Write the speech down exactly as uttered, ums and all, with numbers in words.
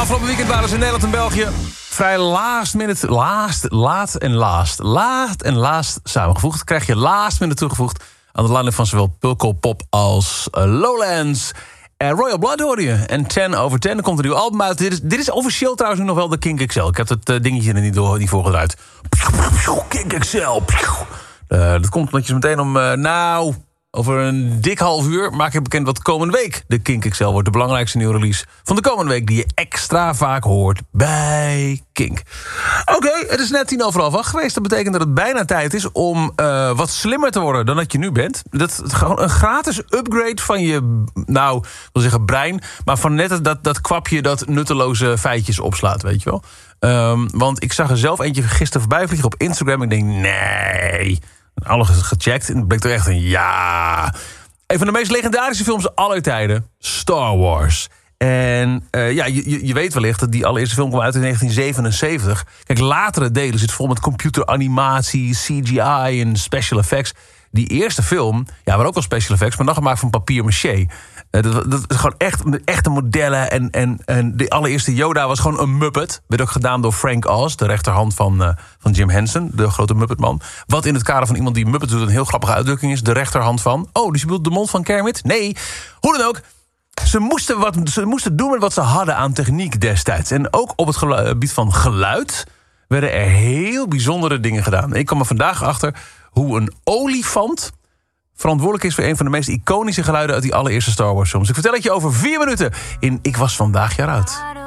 Afgelopen weekend waren ze in Nederland en België vrij last minute, last, laat en laast, laat en laast samengevoegd. Krijg je last minute toegevoegd aan de line-up van zowel Pukkelpop als uh, Lowlands. Uh, Royal Blood hoorde je. En ten over ten, er komt een nieuw album uit. Dit is, dit is officieel trouwens nu nog wel de Kink X L. Ik heb het uh, dingetje er niet, door, niet voor gedraaid. Kink X L. Uh, dat komt omdat je meteen om, uh, nou... over een dik half uur maak ik bekend wat komende week de Kink X L wordt. De belangrijkste nieuwe release van de komende week... die je extra vaak hoort bij Kink. Oké, okay, het is net tien over half acht geweest. Dat betekent dat het bijna tijd is om uh, wat slimmer te worden dan dat je nu bent. Dat is gewoon een gratis upgrade van je, nou, ik wil zeggen brein... maar van net dat, dat kwapje dat nutteloze feitjes opslaat, weet je wel. Um, want ik zag er zelf eentje gisteren voorbij vliegen op Instagram. Ik denk, nee... Alles gecheckt en het bleek toch echt een ja. Een van de meest legendarische films aller tijden. Star Wars. En uh, ja, je, je weet wellicht dat die allereerste film kwam uit in negentien zevenenzeventig. Kijk, latere delen zit vol met computeranimatie, C G I en special effects. Die eerste film, ja, waren ook wel special effects... maar dan gemaakt van papier-maché. Uh, dat, dat is gewoon echt echte modellen. En, en, en de allereerste Yoda was gewoon een Muppet. Werd ook gedaan door Frank Oz, de rechterhand van, uh, van Jim Henson... de grote Muppetman. Wat in het kader van iemand die Muppet doet... een heel grappige uitdrukking is, de rechterhand van... oh, dus je bedoelt de mond van Kermit? Nee, hoe dan ook... Ze moesten, wat, ze moesten doen met wat ze hadden aan techniek destijds. En ook op het gebied van geluid... werden er heel bijzondere dingen gedaan. Ik kwam er vandaag achter hoe een olifant... verantwoordelijk is voor een van de meest iconische geluiden... uit die allereerste Star Wars films. Ik vertel het je over vier minuten in Ik Was Vandaag Jaar Oud.